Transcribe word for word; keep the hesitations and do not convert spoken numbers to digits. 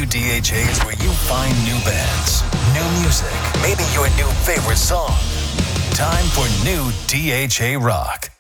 New D H A is where you find new bands, new music, maybe your new favorite song. Time for New D H A Rock.